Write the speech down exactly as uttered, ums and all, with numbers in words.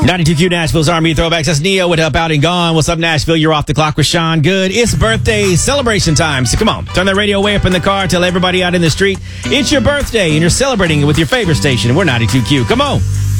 ninety-two Q Nashville's Army Throwbacks. That's Neo with Up Out and Gone. What's up, Nashville? You're off the clock with Sean Good. It's birthday celebration time. So come on, turn that radio way up in the car. Tell everybody out in the street it's your birthday and you're celebrating it with your favorite station. We're ninety-two Q. Come on.